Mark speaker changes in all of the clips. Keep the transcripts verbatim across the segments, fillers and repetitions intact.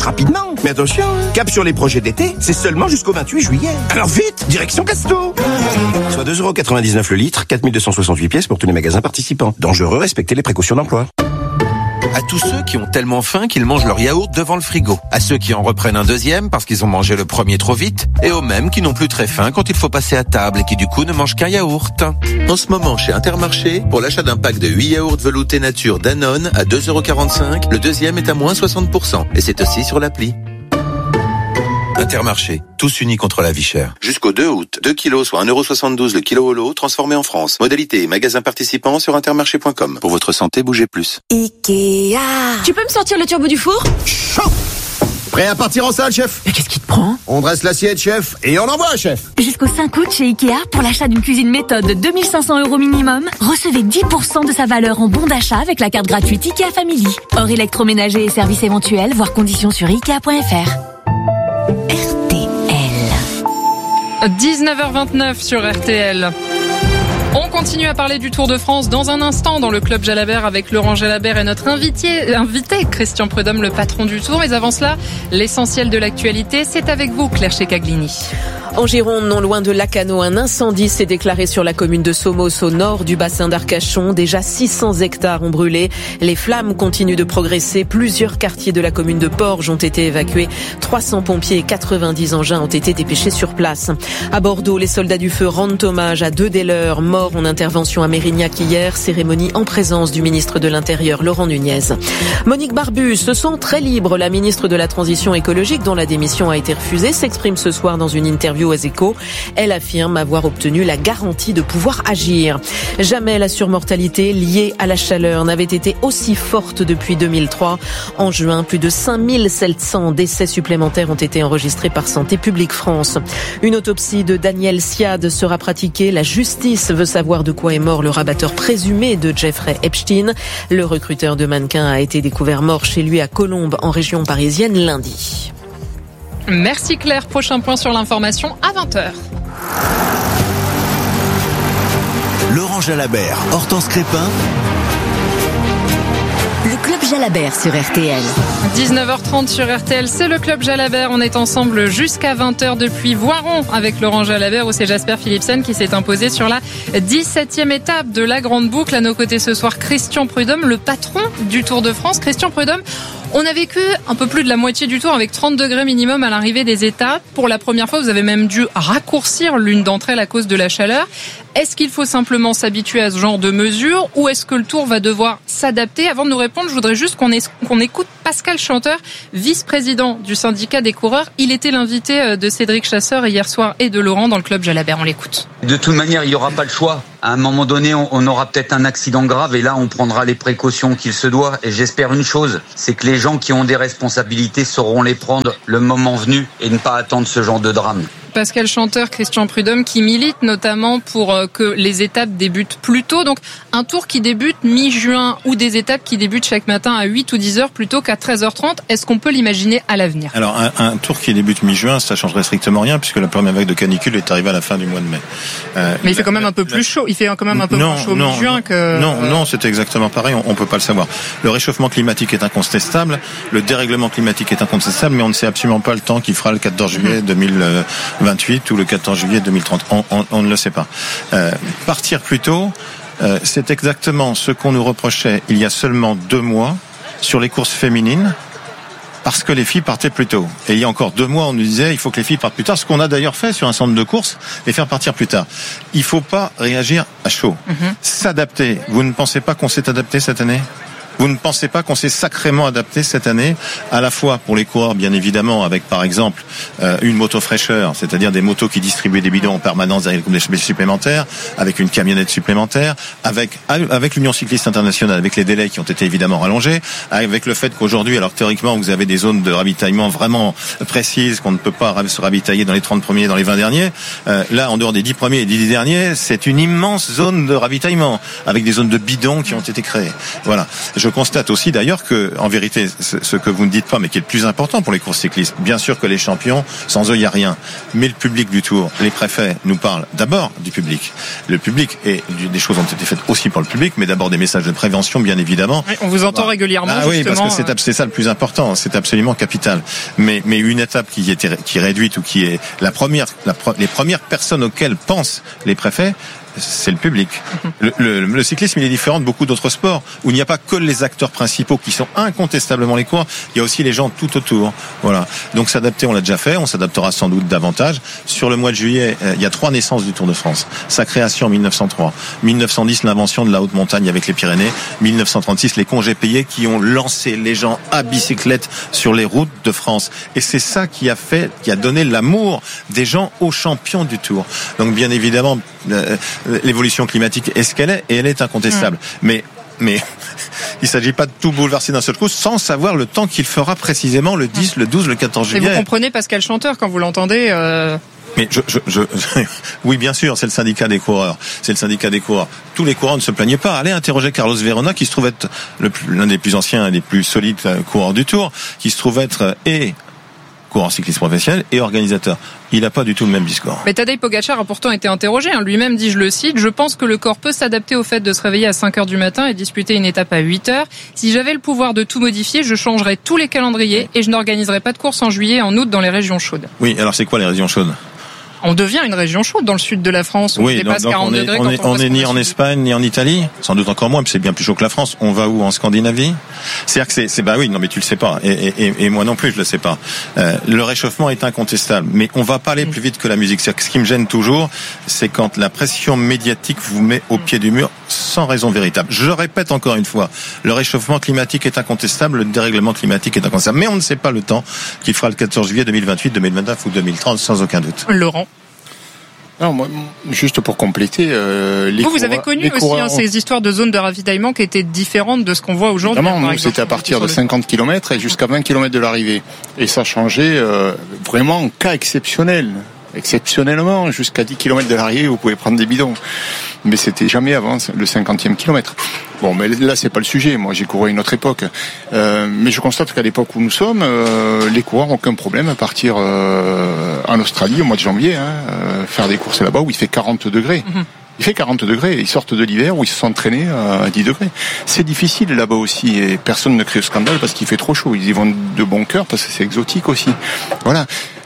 Speaker 1: rapidement. Mais attention, cap sur les projets d'été, c'est seulement jusqu'au vingt-huit juillet. Alors vite, direction Casto. Soit deux euros quatre-vingt-dix-neuf le litre, quatre mille deux cent soixante-huit pièces pour tous les magasins participants. Dangereux, respectez les précautions d'emploi.
Speaker 2: À tous ceux qui ont tellement faim qu'ils mangent leur yaourt devant le frigo. À ceux qui en reprennent un deuxième parce qu'ils ont mangé le premier trop vite. Et aux mêmes qui n'ont plus très faim quand il faut passer à table et qui du coup ne mangent qu'un yaourt. En ce moment chez Intermarché, pour l'achat d'un pack de huit yaourts veloutés nature Danone à deux euros quarante-cinq, le deuxième est à moins soixante pour cent. Et c'est aussi sur l'appli. Intermarché, tous unis contre la vie chère. Jusqu'au deux août, deux kilos soit un euro soixante-douze le kilo holo, transformé en France. Modalité et magasin participant sur intermarché point com. Pour votre santé, bougez plus.
Speaker 3: Ikea. Tu peux me sortir le turbo du four ?
Speaker 4: Chaud. Prêt à partir en salle, chef ?
Speaker 3: Mais qu'est-ce qui te prend ?
Speaker 4: On dresse l'assiette, chef, et on envoie, chef.
Speaker 3: Jusqu'au cinq août chez Ikea, pour l'achat d'une cuisine méthode de deux mille cinq cents euros minimum, recevez dix pour cent de sa valeur en bon d'achat avec la carte gratuite Ikea Family. Hors électroménager et services éventuels, voire conditions sur ikea point f r. R T L.
Speaker 5: dix-neuf heures vingt-neuf sur R T L. On continue à parler du Tour de France dans un instant dans le Club Jalabert avec Laurent Jalabert et notre invité, invité Christian Prudhomme, le patron du Tour. Mais avant cela, l'essentiel de l'actualité, c'est avec vous, Claire Checaglini.
Speaker 6: En Gironde, non loin de Lacano, un incendie s'est déclaré sur la commune de Somos, au nord du bassin d'Arcachon. Déjà six cents hectares ont brûlé. Les flammes continuent de progresser. Plusieurs quartiers de la commune de Porges ont été évacués. trois cents pompiers et quatre-vingt-dix engins ont été dépêchés sur place. À Bordeaux, les soldats du feu rendent hommage à deux des leurs morts en intervention à Mérignac hier. Cérémonie en présence du ministre de l'Intérieur, Laurent Nunez. Monique Barbu se sent très libre. La ministre de la Transition écologique, dont la démission a été refusée, s'exprime ce soir dans une interview aux Échos. Elle affirme avoir obtenu la garantie de pouvoir agir. Jamais la surmortalité liée à la chaleur n'avait été aussi forte depuis deux mille trois. En juin, plus de cinq mille sept cents décès supplémentaires ont été enregistrés par Santé publique France. Une autopsie de Daniel Siad sera pratiquée. La justice veut savoir de quoi est mort le rabatteur présumé de Jeffrey Epstein. Le recruteur de mannequins a été découvert mort chez lui à Colombes, en région parisienne, lundi.
Speaker 5: Merci Claire. Prochain point sur l'information à vingt heures.
Speaker 7: Laurent Jalabert, Hortense Crépin.
Speaker 3: Le Club Jalabert sur R T L.
Speaker 5: dix-neuf heures trente sur R T L, c'est le Club Jalabert. On est ensemble jusqu'à vingt heures depuis Voiron avec Laurent Jalabert, où c'est Jasper Philipsen qui s'est imposé sur la dix-septième étape de la Grande Boucle. À nos côtés ce soir, Christian Prudhomme, le patron du Tour de France. Christian Prudhomme, on a vécu un peu plus de la moitié du tour avec trente degrés minimum à l'arrivée des étapes. Pour la première fois, vous avez même dû raccourcir l'une d'entre elles à cause de la chaleur. Est-ce qu'il faut simplement s'habituer à ce genre de mesures ou est-ce que le Tour va devoir s'adapter ? Avant de nous répondre, je voudrais juste qu'on, est, qu'on écoute Pascal Chanteur, vice-président du syndicat des coureurs. Il était l'invité de Cédric Chasseur hier soir et de Laurent dans le Club Jalabert. On l'écoute.
Speaker 8: De toute manière, il n'y aura pas le choix. À un moment donné, on aura peut-être un accident grave et là, on prendra les précautions qu'il se doit. Et j'espère une chose, c'est que les gens qui ont des responsabilités sauront les prendre le moment venu et ne pas attendre ce genre de drame.
Speaker 5: Pascal Chanteur, Christian Prudhomme qui milite notamment pour que les étapes débutent plus tôt. Donc un tour qui débute mi-juin ou des étapes qui débutent chaque matin à huit ou dix heures plutôt qu'à treize heures trente. Est-ce qu'on peut l'imaginer à l'avenir ?
Speaker 9: Alors un, un tour qui débute mi-juin, ça changerait strictement rien puisque la première vague de canicule est arrivée à la fin du mois de mai.
Speaker 5: Euh, Mais il fait quand même un peu plus chaud. Il fait quand même un peu
Speaker 9: non,
Speaker 5: plus chaud
Speaker 9: non,
Speaker 5: mi-juin
Speaker 9: non,
Speaker 5: que...
Speaker 9: Non, non, c'est exactement pareil. On, on peut pas le savoir. Le réchauffement climatique est incontestable. Le dérèglement climatique est incontestable, mais on ne sait absolument pas le temps qu'il fera le quatorze juillet deux mille vingt-huit ou le quatorze juillet deux mille trente. On, on, on ne le sait pas. Euh, partir plus tôt, euh, c'est exactement ce qu'on nous reprochait il y a seulement deux mois sur les courses féminines, parce que les filles partaient plus tôt. Et il y a encore deux mois, on nous disait il faut que les filles partent plus tard, ce qu'on a d'ailleurs fait sur un centre de courses, les faire partir plus tard. Il faut pas réagir à chaud. Mm-hmm. S'adapter. Vous ne pensez pas qu'on s'est adapté cette année ? Vous ne pensez pas qu'on s'est sacrément adapté cette année, à la fois pour les coureurs, bien évidemment, avec par exemple euh, une moto fraîcheur, c'est-à-dire des motos qui distribuent des bidons en permanence avec des supplémentaires, avec une camionnette supplémentaire, avec avec l'Union cycliste internationale, avec les délais qui ont été évidemment rallongés, avec le fait qu'aujourd'hui, alors théoriquement, vous avez des zones de ravitaillement vraiment précises, qu'on ne peut pas se ravitailler dans les trente premiers, dans les vingt derniers. Euh, là, en dehors des dix premiers et des dix derniers, c'est une immense zone de ravitaillement, avec des zones de bidons qui ont été créées. Voilà. je constate aussi d'ailleurs que, en vérité, ce, ce que vous ne dites pas, mais qui est le plus important pour les courses cyclistes, bien sûr que les champions, sans eux, il n'y a rien. Mais le public du Tour, les préfets nous parlent d'abord du public. Le public, et des choses ont été faites aussi pour le public, mais d'abord des messages de prévention, bien évidemment.
Speaker 5: Oui, on vous entend bah, régulièrement.
Speaker 9: Ah oui, parce que c'est, c'est ça le plus important. C'est absolument capital. Mais, mais une étape qui est, qui est réduite ou qui est la première, la, les premières personnes auxquelles pensent les préfets, c'est le public. Le, le, le cyclisme, il est différent de beaucoup d'autres sports où il n'y a pas que les acteurs principaux qui sont incontestablement les coureurs. Il y a aussi les gens tout autour. Voilà. Donc s'adapter, on l'a déjà fait. On s'adaptera sans doute davantage. Sur le mois de juillet, euh, il y a trois naissances du Tour de France. Sa création en mille neuf cent trois, mille neuf cent dix, l'invention de la haute montagne avec les Pyrénées, mille neuf cent trente-six, les congés payés qui ont lancé les gens à bicyclette sur les routes de France. Et c'est ça qui a fait, qui a donné l'amour des gens aux champions du Tour. Donc bien évidemment, euh, l'évolution climatique est ce qu'elle est et elle est incontestable. Mmh. Mais mais il ne s'agit pas de tout bouleverser d'un seul coup sans savoir le temps qu'il fera précisément le dix, le douze, le quatorze juillet.
Speaker 5: Et vous comprenez Pascal Chanteur quand vous l'entendez euh...
Speaker 9: Mais je, je, je, oui, bien sûr, c'est le syndicat des coureurs. C'est le syndicat des coureurs. Tous les coureurs ne se plaignaient pas. Allez interroger Carlos Verona, qui se trouve être le plus, l'un des plus anciens et des plus solides coureurs du Tour, qui se trouve être et coureur cycliste professionnel et organisateur. Il n'a pas du tout le même discours.
Speaker 5: Mais Tadej Pogačar a pourtant été interrogé. Hein. Lui-même dit, je le cite, « Je pense que le corps peut s'adapter au fait de se réveiller à cinq heures du matin et disputer une étape à huit heures. Si j'avais le pouvoir de tout modifier, je changerais tous les calendriers et je n'organiserais pas de course en juillet et en août dans les régions chaudes. »
Speaker 9: Oui, alors c'est quoi les régions chaudes ?
Speaker 5: On devient une région chaude dans le sud de la France où
Speaker 9: oui,
Speaker 5: on dépasse
Speaker 9: donc, donc
Speaker 5: quarante
Speaker 9: on est,
Speaker 5: degrés.
Speaker 9: On
Speaker 5: quand
Speaker 9: est,
Speaker 5: on,
Speaker 9: on est ni en Espagne ni en Italie, sans doute encore moins, parce que c'est bien plus chaud que la France. On va où? En Scandinavie? C'est-à-dire que c'est, c'est bah oui, non mais tu le sais pas, et, et, et moi non plus je le sais pas. Euh, le réchauffement est incontestable, mais on va pas aller plus vite que la musique. C'est-à-dire que ce qui me gêne toujours, c'est quand la pression médiatique vous met au pied du mur sans raison véritable. Je répète encore une fois, le réchauffement climatique est incontestable, le dérèglement climatique est incontestable, mais on ne sait pas le temps qu'il fera le quatorze juillet deux mille vingt-huit, deux mille vingt-neuf ou deux mille trente, sans aucun doute.
Speaker 5: Laurent.
Speaker 10: Non, moi, juste pour compléter, euh, les
Speaker 5: vous, vous avez connu aussi coureurs... hein, ces histoires de zones de ravitaillement qui étaient différentes de ce qu'on voit aujourd'hui.
Speaker 10: Évidemment, nous, c'était à partir de cinquante kilomètres et jusqu'à vingt kilomètres de l'arrivée. Et ça changeait euh, vraiment en cas exceptionnel. Exceptionnellement, jusqu'à dix kilomètres de l'arrivée, vous pouvez prendre des bidons. Mais c'était jamais avant le cinquantième kilomètre. Bon, mais là, c'est pas le sujet. Moi, j'ai couru à une autre époque. Euh, mais je constate qu'à l'époque où nous sommes, euh, les coureurs n'ont aucun problème à partir euh, en Australie au mois de janvier, hein, euh, faire des courses là-bas où il fait quarante degrés. Mm-hmm. Il fait quarante degrés. Ils sortent de l'hiver où ils se sont entraînés à dix degrés. C'est difficile là-bas aussi et personne ne crie au scandale parce qu'il fait trop chaud. Ils y vont de bon cœur parce que c'est exotique aussi. Voilà.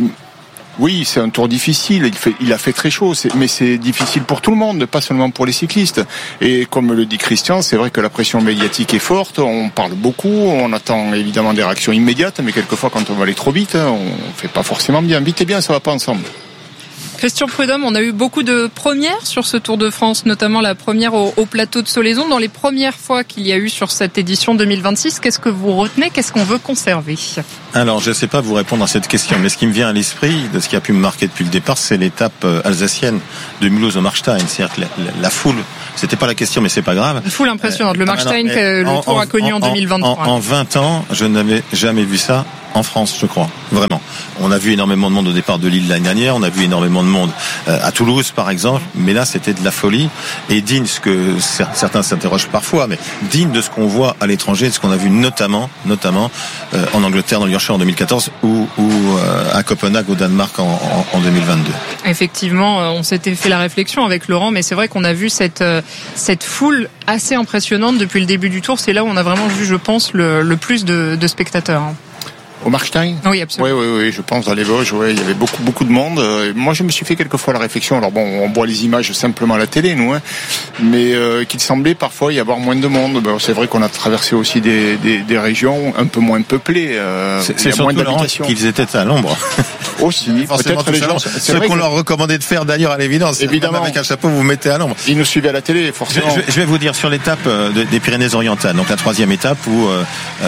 Speaker 10: Oui, c'est un tour difficile, il, fait, il a fait très chaud, c'est, mais c'est difficile pour tout le monde, pas seulement pour les cyclistes. Et comme le dit Christian, c'est vrai que la pression médiatique est forte, on parle beaucoup, on attend évidemment des réactions immédiates, mais quelquefois quand on va aller trop vite, on fait pas forcément bien. Vite et bien, ça va pas ensemble.
Speaker 5: Christian Prudhomme, on a eu beaucoup de premières sur ce Tour de France, notamment la première au, au plateau de Solaison. Dans les premières fois qu'il y a eu sur cette édition deux mille vingt-six, qu'est-ce que vous retenez? Qu'est-ce qu'on veut conserver?
Speaker 9: Alors, je ne sais pas vous répondre à cette question, mais ce qui me vient à l'esprit, de ce qui a pu me marquer depuis le départ, c'est l'étape alsacienne de Mulhouse au Markstein. C'est-à-dire que la, la, la foule, c'était pas la question, mais c'est pas grave.
Speaker 5: Une foule impressionnante. Le Markstein euh, que le Tour a connu en, en deux mille vingt-trois.
Speaker 9: En, en vingt ans, je n'avais jamais vu ça en France, je crois. Vraiment. On a vu énormément de monde au départ de Lille l'année dernière, on a vu énormément de monde euh, à Toulouse, par exemple, mais là, c'était de la folie, et digne, ce que certains s'interrogent parfois, mais digne de ce qu'on voit à l'étranger, de ce qu'on a vu notamment, notamment euh, en Angleterre, dans le Yorkshire en deux mille quatorze, ou, ou euh, à Copenhague, au Danemark, en, en, en deux mille vingt-deux.
Speaker 5: Effectivement, on s'était fait la réflexion avec Laurent, mais c'est vrai qu'on a vu cette, cette foule assez impressionnante depuis le début du Tour. C'est là où on a vraiment vu, je pense, le, le plus de, de spectateurs.
Speaker 10: Au Markstein?
Speaker 5: Oui, absolument.
Speaker 10: Oui, oui, oui, je pense, dans les Vosges, ouais, il y avait beaucoup, beaucoup de monde. Moi, je me suis fait quelquefois la réflexion, alors bon, on voit les images simplement à la télé, nous, hein, mais euh, qu'il semblait parfois y avoir moins de monde. Ben, c'est vrai qu'on a traversé aussi des, des, des régions un peu moins peuplées. Euh,
Speaker 9: c'est c'est surtout Laurent, qu'ils étaient à l'ombre.
Speaker 10: Aussi, peut-être les gens. C'est
Speaker 9: ce qu'on leur recommandait de faire d'ailleurs à l'évidence.
Speaker 10: Évidemment.
Speaker 9: Avec un chapeau, vous vous mettez à l'ombre.
Speaker 10: Ils nous suivaient à la télé, forcément.
Speaker 9: Je, je vais vous dire sur l'étape de, des Pyrénées-Orientales, donc la troisième étape où euh,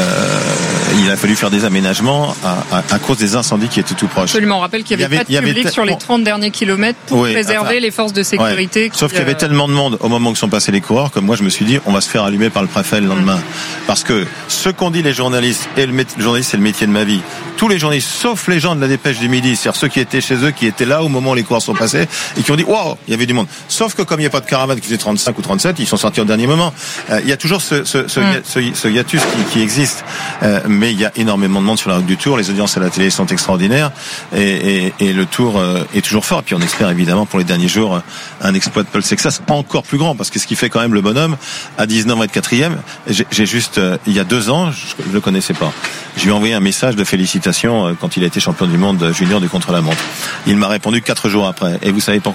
Speaker 9: euh, il a fallu faire des aménagements à, à, à cause des incendies qui étaient tout proches.
Speaker 5: Absolument, on rappelle qu'il n'y avait, avait pas de public avait... sur les trente derniers kilomètres pour oui, préserver enfin, les forces de sécurité.
Speaker 9: Ouais.
Speaker 5: Qui,
Speaker 9: Sauf qu'il y avait euh... tellement de monde au moment où sont passés les coureurs, comme moi je me suis dit, on va se faire allumer par le préfet le lendemain. Mmh. Parce que ce qu'ont dit les journalistes, et le, mé- le journaliste c'est le métier de ma vie, tous les journalistes, sauf les gens de la Dépêche du Midi, c'est-à-dire ceux qui étaient chez eux, qui étaient là au moment où les coureurs sont passés et qui ont dit waouh, il y avait du monde. Sauf que comme il n'y a pas de caravane qui faisait trente-cinq ou trente-sept, ils sont sortis au dernier moment. Euh, il y a toujours ce, ce, ce, mm. ce, ce hiatus qui, qui existe, euh, mais il y a énormément de monde sur la route du Tour. Les audiences à la télé sont extraordinaires et, et, et le Tour euh, est toujours fort. Et puis on espère évidemment pour les derniers jours un exploit de Paul Sexas encore plus grand, parce que ce qui fait quand même le bonhomme à dix-neuf ans être quatrième. J'ai, j'ai juste euh, il y a deux ans, je ne le connaissais pas. Je lui ai envoyé un message de félicitations euh, quand il a été champion du monde junior du contre-la-montre. Il m'a répondu quatre jours après. Et vous savez pourquoi ?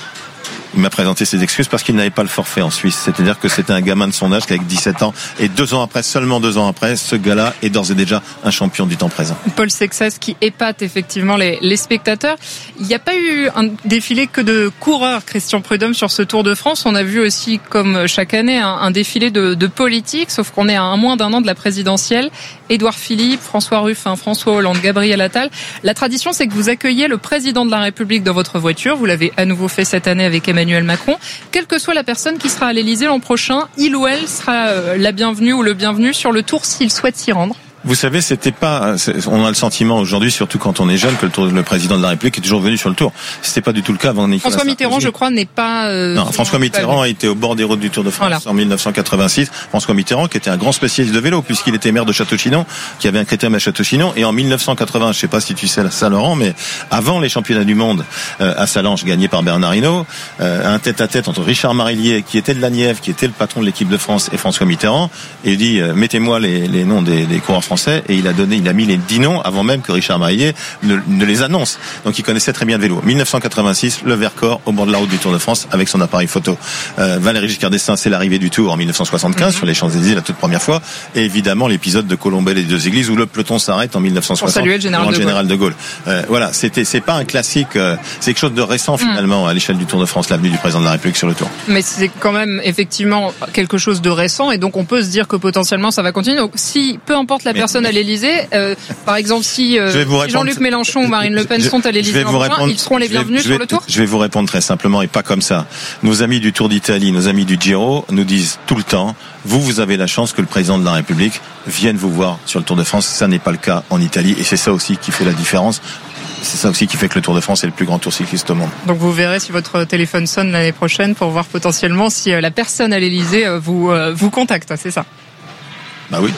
Speaker 9: Il m'a présenté ses excuses parce qu'il n'avait pas le forfait en Suisse. C'est-à-dire que c'était un gamin de son âge qui avec dix-sept ans. Et deux ans après, seulement deux ans après, ce gars-là est d'ores et déjà un champion du temps présent.
Speaker 5: Paul Sexas qui épate effectivement les, les spectateurs. Il n'y a pas eu un défilé que de coureurs, Christian Prudhomme, sur ce Tour de France. On a vu aussi, comme chaque année, un, un défilé de, de politique, sauf qu'on est à un moins d'un an de la présidentielle. Édouard Philippe, François Ruffin, François Hollande, Gabriel Attal. La tradition, c'est que vous accueillez le président de la République dans votre voiture. Vous l'avez à nouveau fait cette année avec Emmanuel Macron. Quelle que soit la personne qui sera à l'Élysée l'an prochain, il ou elle sera la bienvenue ou le bienvenu sur le Tour s'il souhaite s'y rendre.
Speaker 9: Vous savez, c'était pas. On a le sentiment aujourd'hui, surtout quand on est jeune, que le, tour, le président de la République est toujours venu sur le Tour. C'était pas du tout le cas avant Nicolas
Speaker 5: François Mitterrand,
Speaker 9: Sarkozy.
Speaker 5: Je crois, n'est pas. Euh,
Speaker 9: non, François Mitterrand a été au bord des routes du Tour de France voilà. en dix-neuf cent quatre-vingt-six. François Mitterrand, qui était un grand spécialiste de vélo, puisqu'il était maire de Château-Chinon, qui avait un critérium à Château-Chinon, et en dix-neuf cent quatre-vingts, je sais pas si tu sais ça, Laurent, mais avant les championnats du monde euh, à Salanches, gagné par Bernard Hinault, euh, un tête-à-tête entre Richard Marillier, qui était de la Nièvre, qui était le patron de l'équipe de France, et François Mitterrand, et il dit euh, mettez-moi les, les noms des, des coureurs français, et il a donné. Il a mis les dix noms avant même que Richard Marillier ne, ne les annonce. Donc il connaissait très bien le vélo. dix-neuf cent quatre-vingt-six, le Vercors au bord de la route du Tour de France avec son appareil photo. Euh, Valéry Giscard d'Estaing, c'est l'arrivée du Tour en dix-neuf cent soixante-quinze mm-hmm. sur les Champs-Élysées la toute première fois. Et évidemment l'épisode de Colombelle et des deux églises où le peloton s'arrête en dix-neuf cent soixante.
Speaker 5: Pour saluer le général,
Speaker 9: le
Speaker 5: de,
Speaker 9: général
Speaker 5: Gaulle.
Speaker 9: de Gaulle. Euh, voilà, c'était c'est pas un classique, euh, c'est quelque chose de récent finalement mm. à l'échelle du Tour de France, l'avenue du président de la République sur le Tour.
Speaker 5: Mais c'est quand même effectivement quelque chose de récent et donc on peut se dire que potentiellement ça va continuer. Donc si peu importe la mais, personne mais... à l'Élysée, euh, par exemple si, euh, si Jean-Luc Mélenchon ou Marine Le Pen je, sont à l'Élysée en juin, ils seront les bienvenus
Speaker 9: vais, sur
Speaker 5: le Tour.
Speaker 9: Je vais vous répondre très simplement et pas comme ça. Nos amis du Tour d'Italie, nos amis du Giro nous disent tout le temps, vous, vous avez la chance que le président de la République vienne vous voir sur le Tour de France. Ça n'est pas le cas en Italie et c'est ça aussi qui fait la différence. C'est ça aussi qui fait que le Tour de France est le plus grand tour cycliste au monde.
Speaker 5: Donc vous verrez si votre téléphone sonne l'année prochaine pour voir potentiellement si la personne à l'Élysée vous, vous contacte, c'est ça?
Speaker 9: Bah oui.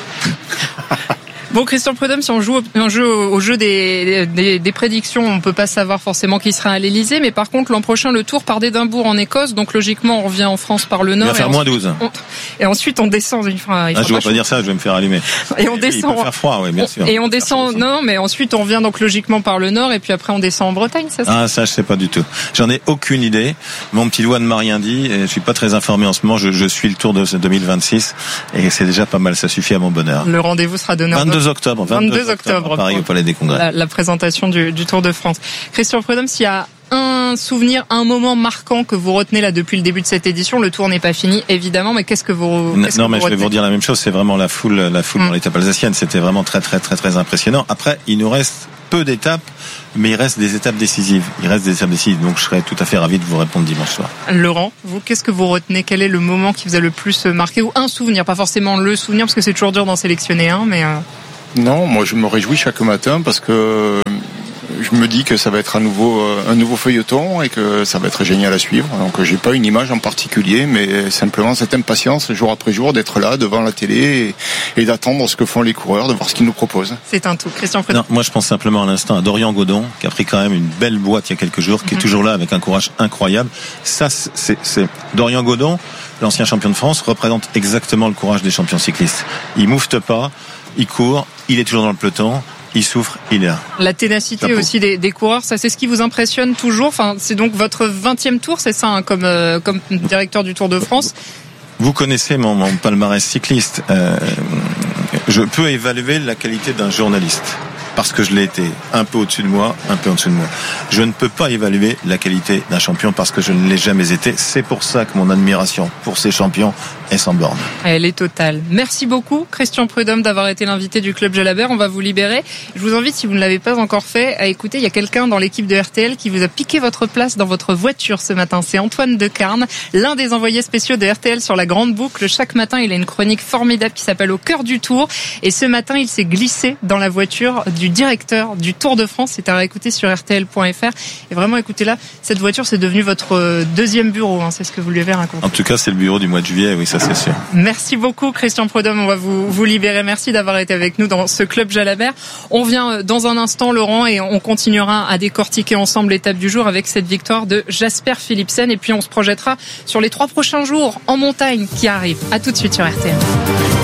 Speaker 5: Bon, Christian Prudhomme, si on joue au jeu, au jeu des, des, des prédictions, on peut pas savoir forcément qui sera à l'Élysée, mais par contre, l'an prochain, le Tour part d'Édimbourg en Écosse, donc logiquement, on revient en France par le nord.
Speaker 9: Il va faire moins douze.
Speaker 5: On, et ensuite, on descend. Il fera, il
Speaker 9: ah, je ne vais
Speaker 5: pas
Speaker 9: pas dire ça, je vais me faire allumer.
Speaker 5: Et on descend.
Speaker 9: Il peut faire froid, oui, bien sûr.
Speaker 5: Et on descend, non, mais ensuite, on revient donc logiquement par le nord, et puis après, on descend en Bretagne, ça,
Speaker 9: ça Ah, ça, je sais pas du tout. J'en ai aucune idée. Mon petit doigt ne m'a rien dit, et je suis pas très informé en ce moment. Je, je suis le Tour de deux mille vingt-six, et c'est déjà pas mal, ça suffit à mon bonheur.
Speaker 5: Le rendez-vous sera donné
Speaker 9: vingt-deux octobre.
Speaker 5: vingt-deux octobre,
Speaker 9: Paris au Palais des Congrès.
Speaker 5: La, la présentation du, du Tour de France. Christian Prudhomme, s'il y a un souvenir, un moment marquant que vous retenez là depuis le début de cette édition, le Tour n'est pas fini évidemment, mais qu'est-ce que vous qu'est-ce
Speaker 9: Non,
Speaker 5: que
Speaker 9: mais
Speaker 5: vous
Speaker 9: je vais vous dire la même chose. C'est vraiment la foule, la foule mmh. dans l'étape alsacienne. C'était vraiment très, très, très, très impressionnant. Après, il nous reste peu d'étapes, mais il reste des étapes décisives. Il reste des étapes décisives, donc je serais tout à fait ravi de vous répondre dimanche soir.
Speaker 5: Laurent, vous, qu'est-ce que vous retenez? Quel est le moment qui vous a le plus marqué, ou un souvenir, pas forcément le souvenir, parce que c'est toujours dur d'en sélectionner un, mais euh...
Speaker 10: Non, moi je me réjouis chaque matin parce que je me dis que ça va être un nouveau, un nouveau feuilleton et que ça va être génial à suivre. Donc j'ai pas une image en particulier, mais simplement cette impatience jour après jour d'être là devant la télé et, et d'attendre ce que font les coureurs, de voir ce qu'ils nous proposent.
Speaker 5: C'est un tout. Christian Prudhomme.
Speaker 9: Non, moi je pense simplement à l'instant à Dorian Godon qui a pris quand même une belle boîte il y a quelques jours, qui mm-hmm. est toujours là avec un courage incroyable. Ça, c'est, c'est Dorian Godon, l'ancien champion de France, représente exactement le courage des champions cyclistes. Il moufte pas. Il court, il est toujours dans le peloton, il souffre, il est là.
Speaker 5: La ténacité Chapeau. aussi des, des coureurs, ça c'est ce qui vous impressionne toujours. Enfin, c'est donc votre vingtième tour, c'est ça, hein, comme, euh, comme directeur du Tour de France.
Speaker 9: Vous connaissez mon, mon palmarès cycliste. Euh, je peux évaluer la qualité d'un journaliste. Parce que je l'ai été un peu au-dessus de moi, un peu en dessous de moi. Je ne peux pas évaluer la qualité d'un champion parce que je ne l'ai jamais été. C'est pour ça que mon admiration pour ces champions est sans borne.
Speaker 5: Elle est totale. Merci beaucoup, Christian Prudhomme, d'avoir été l'invité du Club Jalabert. On va vous libérer. Je vous invite, si vous ne l'avez pas encore fait, à écouter. Il y a quelqu'un dans l'équipe de R T L qui vous a piqué votre place dans votre voiture ce matin. C'est Antoine Decarne, l'un des envoyés spéciaux de R T L sur la Grande Boucle. Chaque matin, il a une chronique formidable qui s'appelle Au cœur du Tour. Et ce matin, il s'est glissé dans la voiture du du directeur du Tour de France. C'est à réécouter sur R T L point F R. Et vraiment, écoutez-là, cette voiture, c'est devenu votre deuxième bureau. Hein, c'est ce que vous lui avez raconté.
Speaker 9: En tout cas, c'est le bureau du mois de juillet, oui, ça c'est sûr.
Speaker 5: Merci beaucoup, Christian Prudhomme. On va vous, vous libérer. Merci d'avoir été avec nous dans ce club Jalabert. On vient dans un instant, Laurent, et on continuera à décortiquer ensemble l'étape du jour avec cette victoire de Jasper Philipsen. Et puis, on se projettera sur les trois prochains jours en montagne qui arrivent. À tout de suite sur R T L.